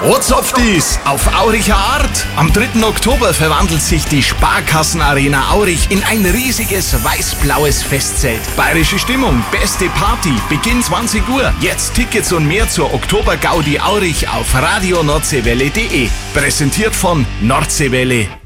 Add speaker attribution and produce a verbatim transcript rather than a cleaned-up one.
Speaker 1: Ozopftis auf Auricher Art. Am dritten Oktober verwandelt sich die Sparkassenarena Aurich in ein riesiges weiß-blaues Festzelt. Bayerische Stimmung, beste Party, Beginn zwanzig Uhr. Jetzt Tickets und mehr zur Oktober-Gaudi Aurich auf radio nordsee welle punkt de. Präsentiert von Nordseewelle.